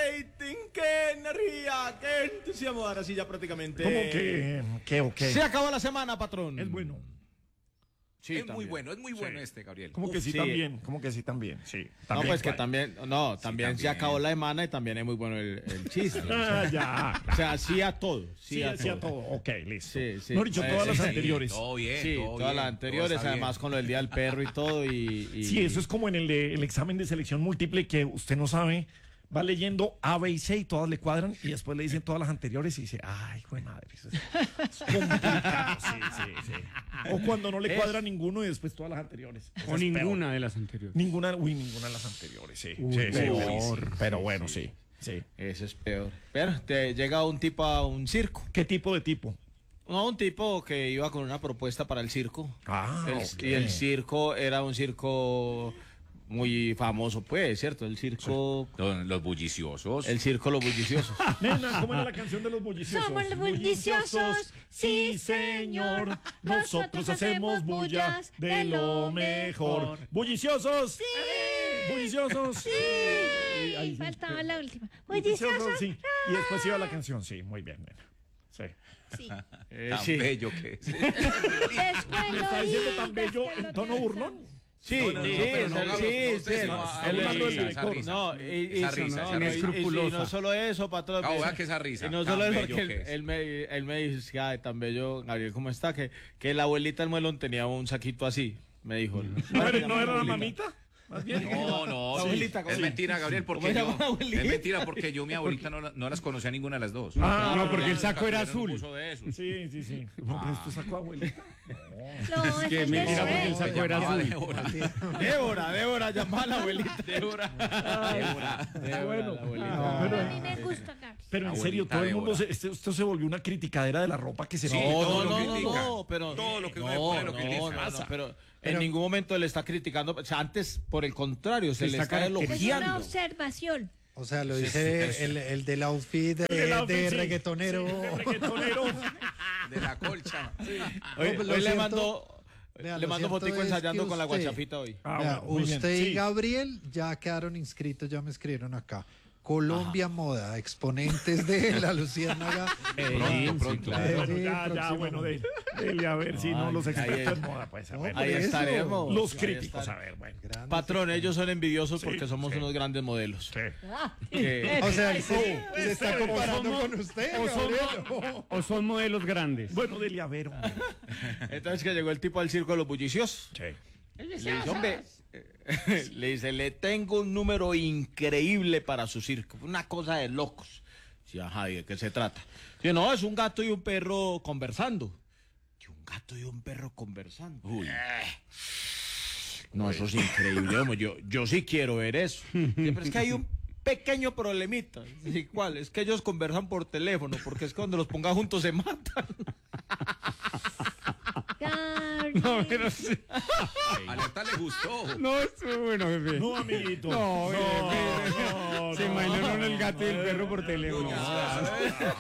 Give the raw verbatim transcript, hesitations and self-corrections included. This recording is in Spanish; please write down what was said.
rating, qué energía, qué entusiasmo. Ahora sí ya prácticamente. ¿Cómo que? ¿Qué o qué? Se acabó la semana, patrón. Es bueno. Sí, es también. muy bueno, es muy bueno sí. este, Gabriel. ¿Cómo que sí, sí también? ¿Cómo que sí también? Sí. También, no, pues que también, no, también, sí, también se acabó la semana y también es muy bueno el, el chiste. Ah, o sea, ya. O sea, sí a todo. Sí, sí, a, sí todo. a todo. Ok, listo. Sí, sí. No he dicho eh, todas sí, las sí, anteriores. Todo bien, sí, todo todas bien, las anteriores, además bien. Con lo del Día del Perro y todo. Y, y... Sí, eso es como en el, de, el examen de selección múltiple que usted no sabe. Va leyendo A, B y C y todas le cuadran y después le dicen todas las anteriores y dice, ay, hijo de madre, eso es, es complicado. Sí, sí, sí. O cuando no le cuadra es... ninguno y después todas las anteriores. Eso o ninguna peor. De las anteriores. Ninguna, uy, ninguna de las anteriores, sí. Uy, sí, peor. sí, pero bueno, sí, sí. Eso es peor. Pero te llega un tipo a un circo. ¿Qué tipo de tipo? No, un tipo que iba con una propuesta para el circo. Ah, el, okay. Y el circo era un circo... muy famoso, pues, ¿cierto? El circo... Los, los bulliciosos. El circo Los Bulliciosos. Nena, ¿cómo era la canción de Los Bulliciosos? Somos los bulliciosos, sí, señor. Nosotros hacemos bullas de lo mejor. ¿Bulliciosos? Sí. ¿Bulliciosos? Sí. Y, ahí, faltaba sí. la última. Bulliciosos. Sí. Y después iba la canción, sí, muy bien, nena. Sí. Sí. Eh, tan sí. bello que es. Después ¿Me está diciendo tan bello en tono burlón? Sí, no, no, sí, no, pero no, sí, no, sí, no, sí, no, el esa del risa, director. esa No, y, y, esa risa, no, esa no, risa. y, y, y no solo eso, patrón. Ah, vea que esa risa. Y no tan solo eso, bello porque que él, es. él me, él me dice, ay, tan bello, Gabriel, ¿cómo está? Que, que la abuelita del muelón tenía un saquito así, me dijo. ¿No era, ¿no era la mamita? Más bien. No, no, sí, abuelita, es sí. mentira, Gabriel, porque yo, es mentira porque yo mi abuelita no, no las conocía ninguna de las dos. Ah, no, porque el saco era azul. Sí, sí, sí. No, pero esto sacó abuelita. No, no es que mentira porque el saco era azul. Débora, Débora, Débora, llamaba a la abuelita. Débora. Débora. Débora, Bueno, la abuelita. No, a mí me gusta acá. Pero en serio, todo el mundo, se, esto, esto se volvió una criticadera de la ropa que se sí, no, todo no, lo no, critica. no, pero todo lo que no, uno pone lo no, critica. no, no, no, pero en ningún momento le está criticando, o sea, antes, por el contrario, se, se le está, está elogiando. Es una observación. O sea, lo dice el, el del outfit de, el outfit, de sí, reggaetonero. Sí, de reggaetonero. De la colcha. Sí. Hoy, no, hoy le cierto, mandó, vea, le mandó fotico ensayando usted, con la guachafita hoy. Ah, vea, bueno, usted bien, y sí. Gabriel ya quedaron inscritos, ya me escribieron acá. Colombia Ajá. Moda, exponentes de la Luciérnaga. Eh, pronto, pronto. Claro. Bueno, ya, ya, bueno, dele, dele a ver si no, los expertos en moda, pues a ver. Ahí estaremos. Los críticos, a ver, bueno. Grandes Patrón, ellos son envidiosos sí, porque somos sí. unos grandes modelos. Sí. Que, o sea, se, oh, se está comparando somos, con usted, o son, Gabriel. o son modelos grandes. Bueno, dele a ver, hombre. entonces que llegó el tipo al circo de los bulliciosos. Sí. Le dice, hombre, le dice, le tengo un número increíble para su circo, una cosa de locos. Sí, ajá, ¿de qué se trata? Dice, no, es un gato y un perro conversando. ¿Y un gato y un perro conversando? Uy. No, eso es increíble, hombre, yo, yo sí quiero ver eso. Dice, pero es que hay un pequeño problemita. Dice, ¿cuál? Es que ellos conversan por teléfono, porque es que cuando los ponga juntos se matan. No, pero sí. Alerta le gustó. No, estuvo bueno, jefe. No, amiguito. No, no, jefe. no, Se no, imaginaron el gato y el perro por teléfono. No,